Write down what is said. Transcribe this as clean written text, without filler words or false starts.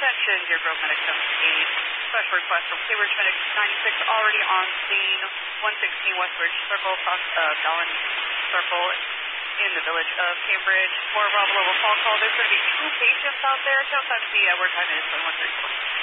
Attention, Deergrove Medic 78. Special request from Cambridge Medic 96 already on scene. 116 Westbridge Circle, across Dallin Circle in the village of Cambridge. For Bravo level call. There's going to be 2 patients out there. Tell us the word time is 134.